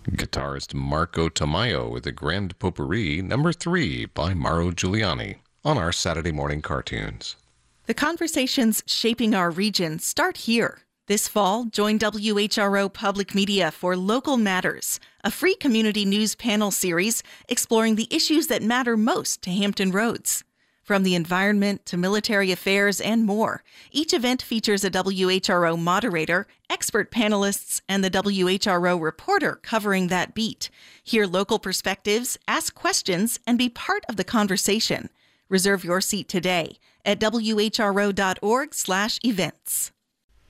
Guitarist Marco Tamayo with the Grand Potpourri, number 3 by Mauro Giuliani, on our Saturday morning cartoons. The conversations shaping our region start here. This fall, join WHRO Public Media for Local Matters, a free community news panel series exploring the issues that matter most to Hampton Roads. From the environment to military affairs and more, each event features a WHRO moderator, expert panelists, and the WHRO reporter covering that beat. Hear local perspectives, ask questions, and be part of the conversation. Reserve your seat today at whro.org/events.